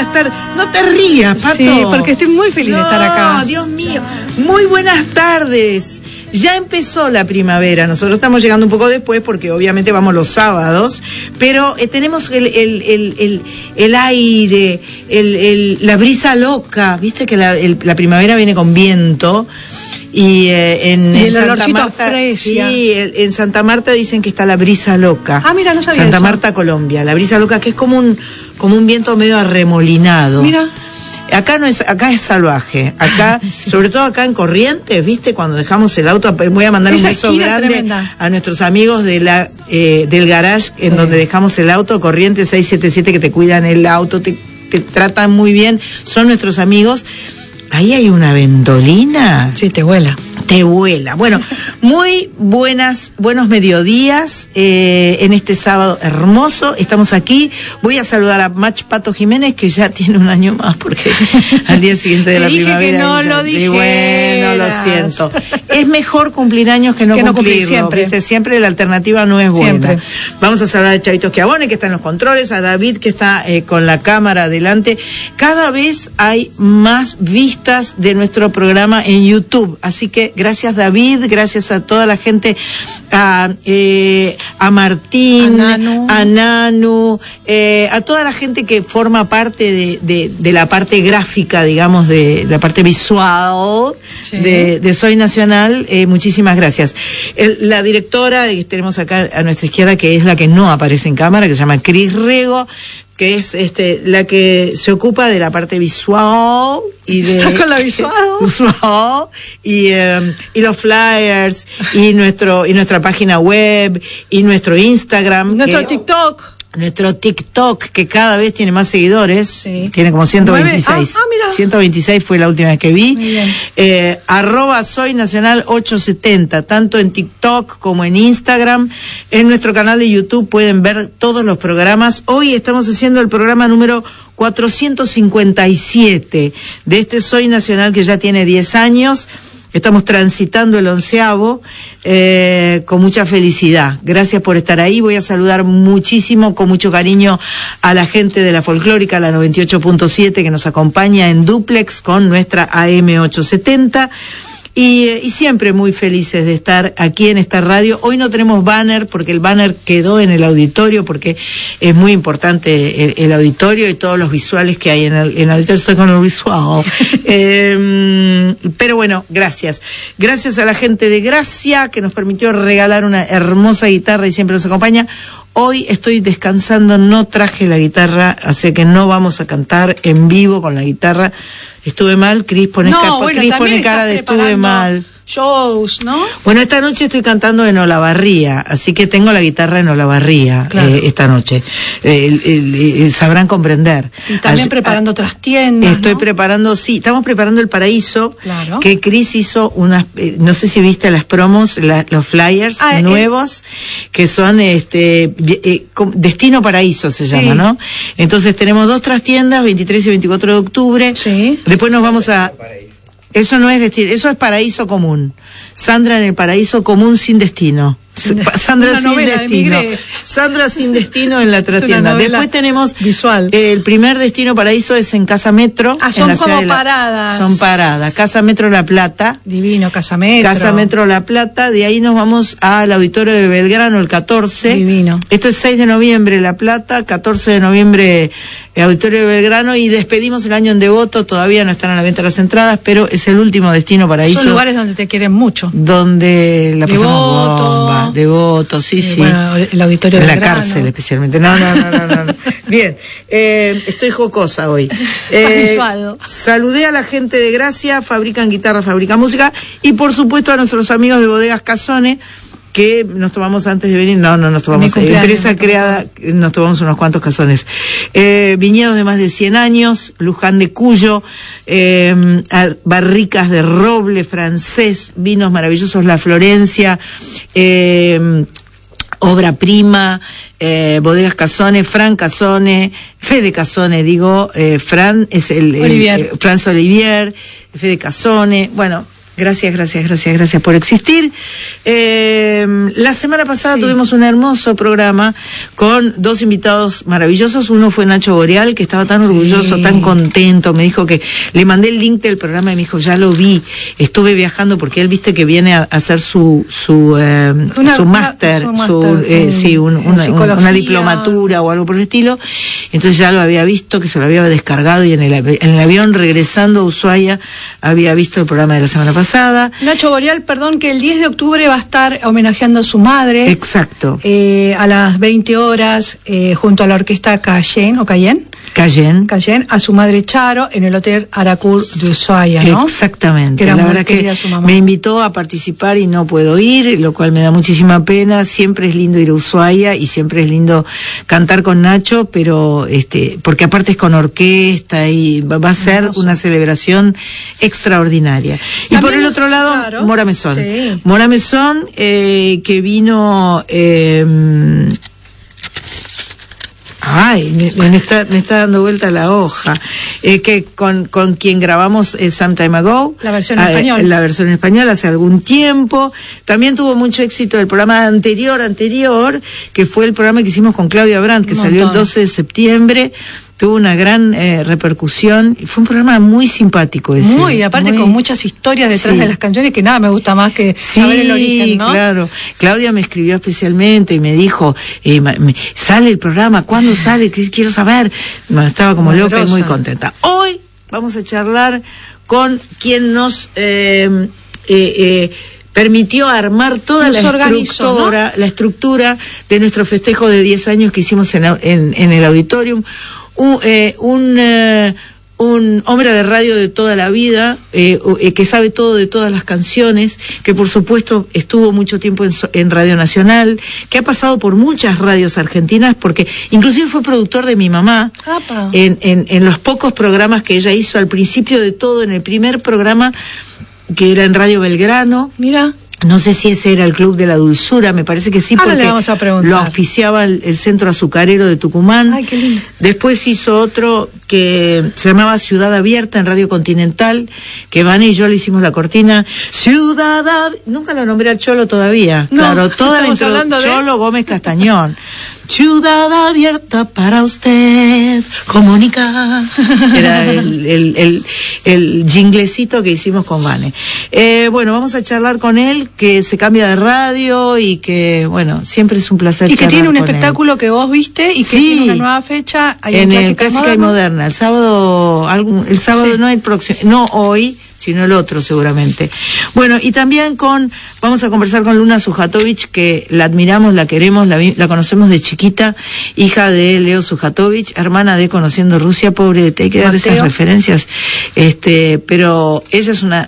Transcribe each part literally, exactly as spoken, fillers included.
buenas tardes. No te rías, Pato. Sí, porque estoy muy feliz no, de estar acá. Dios mío. Muy buenas tardes. Ya empezó la primavera, nosotros estamos llegando un poco después porque obviamente vamos los sábados, pero eh, tenemos el, el, el, el, el aire, el, el, la brisa loca, viste que la, el, la primavera viene con viento y eh, en, y en el Santa olorcito Marta, fresca. sí, el, en Santa Marta dicen que está la brisa loca. Ah, mira, no sabía Santa eso. Marta, Colombia, la brisa loca que es como un, como un viento medio arremolinado. Mira. Acá no es, acá es salvaje. Acá, sí. Sobre todo acá en Corrientes, ¿viste? Cuando dejamos el auto, voy a mandar Esa un beso grande tremenda. a nuestros amigos de la eh, del garage en sí. donde dejamos el auto, Corrientes seiscientos setenta y siete, que te cuidan el auto, te, te tratan muy bien, son nuestros amigos. Ahí hay una vendolina. Sí, te vuela. Te vuela. Bueno, muy buenas, buenos mediodías eh, en este sábado hermoso. Estamos aquí. Voy a saludar a Mach Pato Jiménez, que ya tiene un año más, porque al día siguiente de la dije primavera. Que no ella, lo dije. Bueno, lo siento. Es mejor cumplir años que no, que no cumplirlo. Siempre. ¿Viste? Siempre la alternativa no es buena. Siempre. Vamos a saludar a Chavito Schiavone, que está en los controles, a David, que está eh, con la cámara adelante. Cada vez hay más vistas de nuestro programa en YouTube, así que gracias David, gracias a toda la gente, a, eh, a Martín, a Nanu, a, Nanu eh, a toda la gente que forma parte de, de, de la parte gráfica, digamos, de la parte visual sí. de, de Soy Nacional, eh, muchísimas gracias. El, la directora que tenemos acá a nuestra izquierda, que es la que no aparece en cámara, que se llama Cris Rego, que es este la que se ocupa de la parte visual y de ¿Está con la visual? visual y um, y los flyers y nuestro y nuestra página web y nuestro Instagram, nuestro que, TikTok. Nuestro TikTok, que cada vez tiene más seguidores, sí. Tiene como ciento veintiséis. Ah, ah, mira. ciento veintiséis fue la última vez que vi. Muy bien. Eh, arroba Soy Nacional ochocientos setenta, tanto en TikTok como en Instagram. En nuestro canal de YouTube pueden ver todos los programas. Hoy estamos haciendo el programa número cuatrocientos cincuenta y siete de este Soy Nacional, que ya tiene diez años. Estamos transitando el onceavo eh, con mucha felicidad. Gracias por estar ahí. Voy a saludar muchísimo, con mucho cariño, a la gente de la Folclórica, la noventa y ocho punto siete, que nos acompaña en dúplex con nuestra A M ochocientos setenta. Y, y siempre muy felices de estar aquí en esta radio. Hoy no tenemos banner, porque el banner quedó en el auditorio, porque es muy importante el, el auditorio y todos los visuales que hay en el, en el auditorio. Estoy con el visual. eh, pero bueno, gracias. Gracias a la gente de Gracia, que nos permitió regalar una hermosa guitarra y siempre nos acompaña. Hoy estoy descansando, no traje la guitarra, así que no vamos a cantar en vivo con la guitarra. Estuve mal, Cris pone, no, cara, bueno, Cris pone cara de estuve mal. Shows, ¿no? Bueno, esta noche estoy cantando en Olavarría, así que tengo la guitarra en Olavarría, claro. eh, esta noche. Eh, el, el, el, sabrán comprender. Y también All, preparando a, otras tiendas, Estoy ¿no? preparando, sí, estamos preparando el Paraíso, claro. que Cris hizo unas, eh, no sé si viste las promos, la, los flyers ah, nuevos, eh. que son este eh, Destino Paraíso se sí. llama, ¿no? Entonces tenemos dos trastiendas, veintitrés y veinticuatro de octubre. Sí. Después nos vamos a... Eso no es destino, eso es paraíso común. Sandra en el paraíso común sin destino. Sandra una sin novela, destino. Emigré. Sandra sin destino en la trastienda. Después tenemos visual. Eh, el primer destino paraíso es en Casa Metro. Ah, son en la como la, paradas. Son paradas. Casa Metro La Plata. Divino, Casa Metro. Casa Metro La Plata. De ahí nos vamos al auditorio de Belgrano el catorce. Divino. Esto es seis de noviembre La Plata, catorce de noviembre el auditorio de Belgrano, y despedimos el año en Devoto. Todavía no están a la venta las entradas, pero es el último destino paraíso. Son lugares donde te quieren mucho. Donde la pasamos Devoto. bomba. Devoto, sí, sí. Bueno, el auditorio de la Belgrano. Cárcel especialmente. No, no, no, no, no. Bien, eh, estoy jocosa hoy. Eh, saludé a la gente de Gracia, fabrican guitarra, fabrican música, y por supuesto a nuestros amigos de Bodegas Casone, que nos tomamos antes de venir, no, no nos tomamos, empresa creada, nos tomamos unos cuantos cazones. Eh, viñedos de más de cien años, Luján de Cuyo, eh, barricas de roble francés, vinos maravillosos, La Florencia, eh, Obra Prima, eh, Bodegas Casone, Fran Casone, Fede Casone, digo, eh, Fran es el, el eh, Franz Olivier, Fede Casone, bueno, Gracias, gracias, gracias, gracias por existir. Eh, la semana pasada sí. tuvimos un hermoso programa con dos invitados maravillosos. Uno fue Nacho Boreal, que estaba tan orgulloso, sí. tan contento. Me dijo que le mandé el link del programa y me dijo, ya lo vi. Estuve viajando porque él, viste, que viene a hacer su su eh, una, su máster, su, su eh, sí, un, una, una diplomatura o algo por el estilo. Entonces ya lo había visto, que se lo había descargado y en el, en el avión regresando a Ushuaia había visto el programa de la semana pasada. Nacho Boreal, perdón, que el diez de octubre va a estar homenajeando a su madre. Exacto. Eh, a las veinte horas, eh, junto a la orquesta Cayenne, o Cayenne. Cayenne. Cayenne, a su madre Charo, en el Hotel Aracur de Ushuaia, ¿no? Exactamente. Que era la muy verdad que su mamá. Me invitó a participar y no puedo ir, lo cual me da muchísima pena. Siempre es lindo ir a Ushuaia y siempre es lindo cantar con Nacho, pero este, porque aparte es con orquesta y va a ser Hermoso. Una celebración extraordinaria. Y por el otro lado, claro, Mora Mesón. Sí. Mora Mesón, eh, que vino... Eh, Ay, me, me, está, me está dando vuelta la hoja. Eh, que con, con quien grabamos eh, Some Time Ago. La versión en eh, español. La versión en español hace algún tiempo. También tuvo mucho éxito el programa anterior, anterior, que fue el programa que hicimos con Claudia Brandt, que Un salió montón. el doce de septiembre. Tuvo una gran eh, repercusión y fue un programa muy simpático ese. Muy, aparte muy... con muchas historias detrás sí. de las canciones que nada me gusta más que sí, saber el origen, ¿no? Claro. Claudia me escribió especialmente y me dijo, eh, me, sale el programa, ¿cuándo sale? Quiero saber. Bueno, estaba como Amorosa. loca y muy contenta. Hoy vamos a charlar con quien nos eh, eh, eh, permitió armar toda la estructura, ¿no? la estructura de nuestro festejo de diez años que hicimos en, en, en el auditorium. Un, eh, un, eh, un hombre de radio de toda la vida, eh, eh, que sabe todo de todas las canciones, que por supuesto estuvo mucho tiempo en, en Radio Nacional, que ha pasado por muchas radios argentinas, porque inclusive fue productor de mi mamá en, en, en los pocos programas que ella hizo al principio de todo, en el primer programa que era en Radio Belgrano. Mira. No sé si ese era el Club de la Dulzura, me parece que sí, Ahora porque le vamos a preguntar. Lo auspiciaba el, el Centro Azucarero de Tucumán. Ay, qué lindo. Después hizo otro que se llamaba Ciudad Abierta en Radio Continental, que Vane y yo le hicimos la cortina. Ciudad Ab... Nunca lo nombré al Cholo todavía. No, claro, toda la introducción. De... Cholo Gómez Castañón. Ciudad abierta para usted, comunica. Era el, el, el, el jinglecito que hicimos con Vane. Eh, bueno, vamos a charlar con él, que se cambia de radio y que, bueno, siempre es un placer y charlar que tiene un con espectáculo él. Que vos viste y que sí, tiene una nueva fecha. Hay en un el Clásica y Moderna. El sábado, algún, el sábado sí. no el próximo, no hoy, sino el otro seguramente. Bueno, y también con, vamos a conversar con Luna Sujatovich, que la admiramos, la queremos, la, la conocemos de chiquita, hija de Leo Sujatovich, hermana de Conociendo Rusia, pobre, te hay que dar Mateo. Esas referencias, este, pero ella es una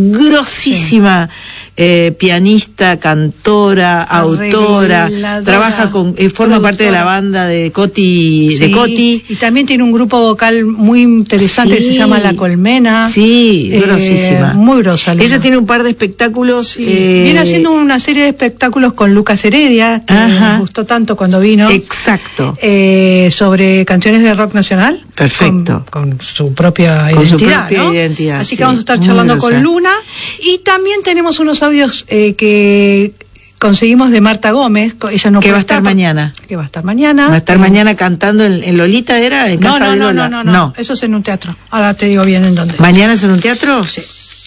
grosísima sí. eh, pianista, cantora, autora, trabaja con, eh, forma productora. Parte de la banda de Coti, sí. de Coti. Y también tiene un grupo vocal muy interesante sí. que se llama La Colmena. Sí, eh, grosísima. Muy grosa. Luna. Ella tiene un par de espectáculos. Sí. Eh, viene haciendo una serie de espectáculos con Lucas Heredia, que Ajá. me gustó tanto cuando vino. Exacto. Eh, sobre canciones de rock nacional. Perfecto. Con, con su propia con identidad. Con su propia ¿no? identidad. Así sí. que vamos a estar charlando muy con Luna. Y también tenemos unos audios eh, que conseguimos de Marta Gómez. Ella no que va a estar por, mañana. Que va a estar mañana. Va a estar eh, mañana cantando en, en Lolita, ¿era? En no, casa no, de no, Lola. no, no, no. Eso es en un teatro. Ahora te digo bien en dónde. ¿Mañana es en un teatro? Sí.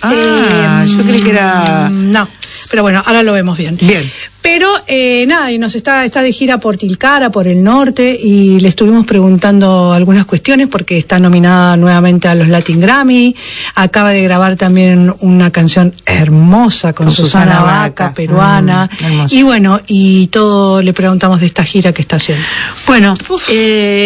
Ah, eh, yo creí que era... No, pero bueno, ahora lo vemos bien. Bien. Pero eh, nada, y nos está, está de gira por Tilcara, por el norte, y le estuvimos preguntando algunas cuestiones porque está nominada nuevamente a los Latin Grammy, acaba de grabar también una canción hermosa con, con Susana, Susana Vaca, Vaca, peruana, mm, y bueno, y todo le preguntamos de esta gira que está haciendo. Bueno, eh,